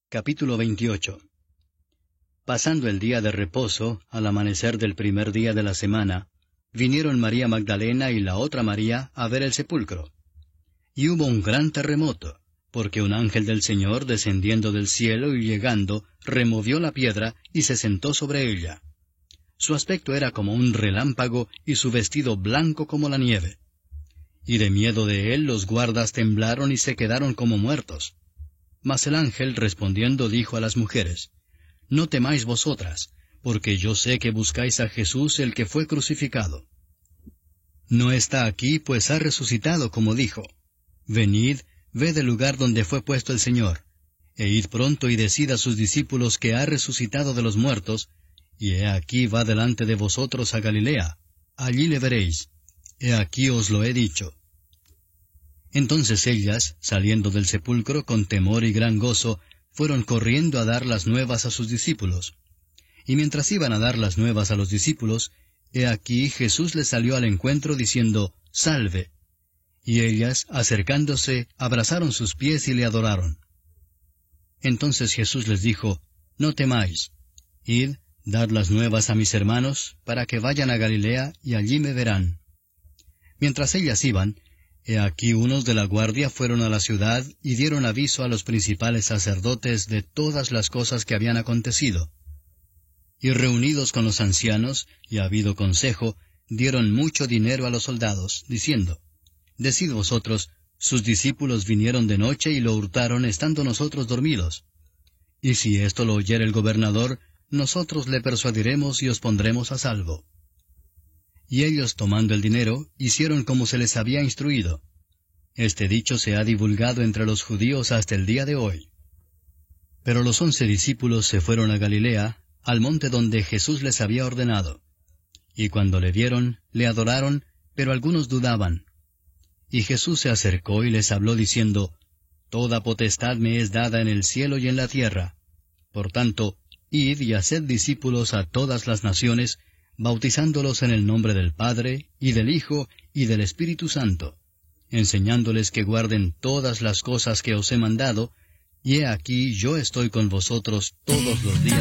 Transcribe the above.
Capítulo 28. Pasando el día de reposo, al amanecer del primer día de la semana, vinieron María Magdalena y la otra María a ver el sepulcro. Y hubo un gran terremoto, porque un ángel del Señor, descendiendo del cielo y llegando, removió la piedra y se sentó sobre ella. Su aspecto era como un relámpago y su vestido blanco como la nieve. Y de miedo de él los guardas temblaron y se quedaron como muertos. Mas el ángel respondiendo dijo a las mujeres: No temáis vosotras, porque yo sé que buscáis a Jesús el que fue crucificado. No está aquí, pues ha resucitado, como dijo. Venid, ved el lugar donde fue puesto el Señor, e id pronto y decid a sus discípulos que ha resucitado de los muertos, y he aquí va delante de vosotros a Galilea, allí le veréis. He aquí os lo he dicho. Entonces ellas, saliendo del sepulcro con temor y gran gozo, fueron corriendo a dar las nuevas a sus discípulos. Y mientras iban a dar las nuevas a los discípulos, he aquí Jesús les salió al encuentro diciendo: Salve. Y ellas, acercándose, abrazaron sus pies y le adoraron. Entonces Jesús les dijo: No temáis. Id, dad las nuevas a mis hermanos, para que vayan a Galilea, y allí me verán. Mientras ellas iban, he aquí unos de la guardia fueron a la ciudad y dieron aviso a los principales sacerdotes de todas las cosas que habían acontecido. Y reunidos con los ancianos, y habido consejo, dieron mucho dinero a los soldados, diciendo: Decid vosotros, sus discípulos vinieron de noche y lo hurtaron estando nosotros dormidos. Y si esto lo oyere el gobernador, nosotros le persuadiremos y os pondremos a salvo. Y ellos, tomando el dinero, hicieron como se les había instruido. Este dicho se ha divulgado entre los judíos hasta el día de hoy. Pero los 11 discípulos se fueron a Galilea, al monte donde Jesús les había ordenado. Y cuando le vieron, le adoraron, pero algunos dudaban. Y Jesús se acercó y les habló diciendo: Toda potestad me es dada en el cielo y en la tierra. Por tanto, id y haced discípulos a todas las naciones, bautizándolos en el nombre del Padre, y del Hijo, y del Espíritu Santo, enseñándoles que guarden todas las cosas que os he mandado, y he aquí yo estoy con vosotros todos los días.